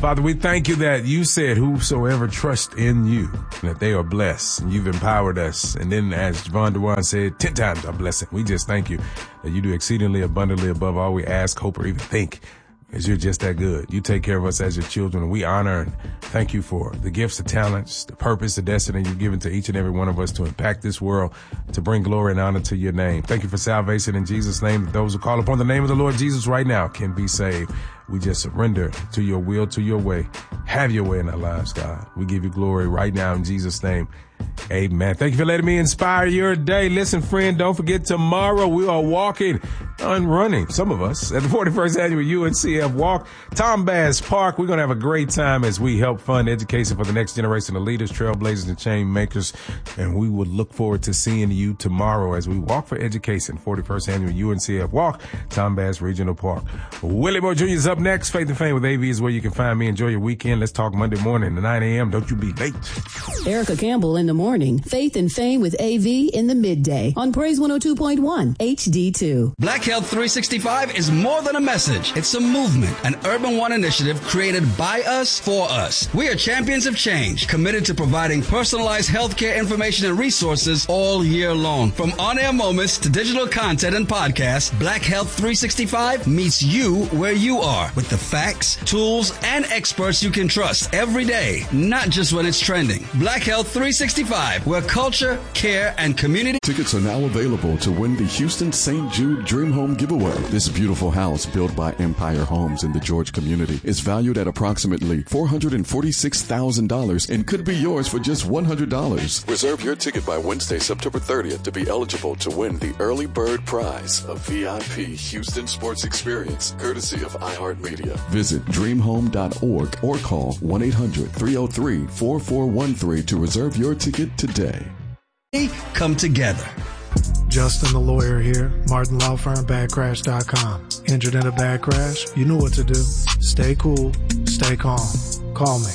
Father, we thank you that you said whosoever trusts in you, that they are blessed. And you've empowered us. And then as Javon Dewan said, 10 times our blessing. We just thank you that you do exceedingly abundantly above all we ask, hope, or even think. Because you're just that good. You take care of us as your children, and we honor and thank you for the gifts, the talents, the purpose, the destiny you've given to each and every one of us to impact this world, to bring glory and honor to your name. Thank you for salvation in Jesus' name, that those who call upon the name of the Lord Jesus right now can be saved. We just surrender to your will, to your way. Have your way in our lives, God. We give you glory right now in Jesus' name. Amen. Thank you for letting me inspire your day. Listen, friend, don't forget tomorrow we are walking and running, some of us, at the 41st Annual UNCF Walk, Tom Bass Park. We're going to have a great time as we help fund education for the next generation of leaders, trailblazers, and change makers. And we will look forward to seeing you tomorrow as we walk for education, 41st Annual UNCF Walk, Tom Bass Regional Park. Willie Moore Jr. is up next. Faith and Fame with AV is where you can find me. Enjoy your weekend. Let's talk Monday morning at 9 a.m. Don't you be late. Erica Campbell in the morning. Faith and Fame with AV in the midday on Praise 102.1 HD2. Black Health 365 is more than a message. It's a movement, an Urban One initiative created by us for us. We are champions of change, committed to providing personalized healthcare information and resources all year long. From on-air moments to digital content and podcasts, Black Health 365 meets you where you are with the facts, tools, and experts you can trust every day, not just when it's trending. Black Health 365, where culture, care, and community. Tickets are now available to win the Houston St. Jude Dream Home Giveaway. This beautiful house built by Empire Homes in the George community is valued at approximately $446,000 and could be yours for just $100. Reserve your ticket by Wednesday, September 30th to be eligible to win the early bird prize, a VIP Houston sports experience, courtesy of iHeartMedia. Visit dreamhome.org or call 1-800-303-4413 to reserve your ticket today. Come together. Justin the lawyer here, Martin Law Firm, badcrash.com. Injured in a bad crash? You know what to do. Stay cool, stay calm. Call me.